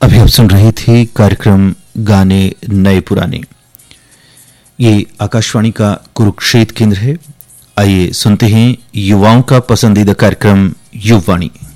अभी आप सुन रही थी कार्यक्रम गाने नए पुराने। ये आकाशवाणी का कुरुक्षेत्र केंद्र है। आइए सुनते हैं युवाओं का पसंदीदा कार्यक्रम युववाणी।